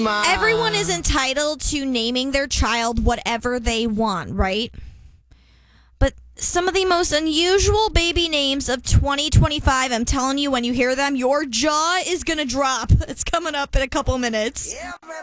Everyone is entitled to naming their child whatever they want, right? But some of the most unusual baby names of 2025, I'm telling you, when you hear them, your jaw is going to drop. It's coming up in a couple minutes.